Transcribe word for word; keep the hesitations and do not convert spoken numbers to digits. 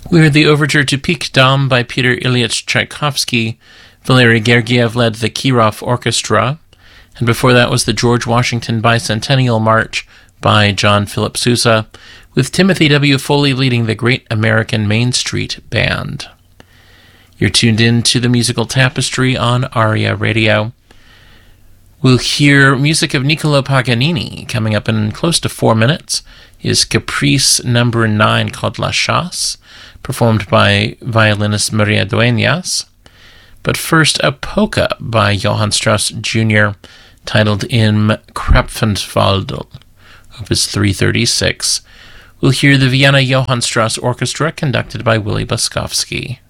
We heard the overture to Pique Dame by Peter Ilyich Tchaikovsky. Valery Gergiev led the Kirov Orchestra. And before that was the George Washington Bicentennial March by John Philip Sousa, with Timothy W. Foley leading the Great American Main Street Band. You're tuned in to the Musical Tapestry on ARIA Radio. We'll hear music of Niccolo Paganini. Coming up in close to four minutes is Caprice number nine called La Chasse, performed by violinist Maria Dueñas. But first, a polka by Johann Strauss Junior, titled Im Krapfenwalde, Opus three thirty-six. We'll hear the Vienna Johann Strauss Orchestra, conducted by Willy Boskovsky.